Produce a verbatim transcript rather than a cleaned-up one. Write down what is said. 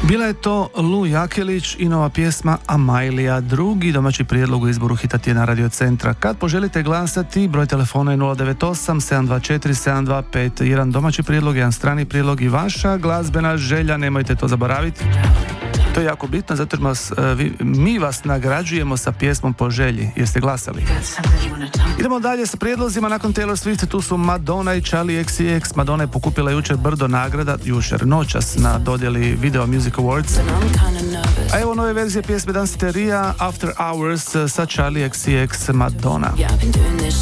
Bila je to Lu Jakelić i nova pjesma Amajlija. Drugi domaći prijedlog u izboru hita tjedna Radio Centra. Kad poželite glasati, broj telefona je nula devet osam sedam dva četiri sedam dva pet. Jedan domaći prijedlog, jedan strani prijedlog i vaša glazbena želja, nemojte to zaboraviti. To je jako bitno, zato jer vas, vi, mi vas nagrađujemo sa pjesmom po želji, jer ste glasali. Idemo dalje sa prijedlozima. Nakon Taylor Swift tu su Madonna i Charli X C X. Madonna je pokupila jučer brdo nagrada, jučer noćas na dodjeli Video Music Awards. A evo nove verzije pjesme Danceteria After Hours sa Charli X C X Madonna. Yeah, I've been doing this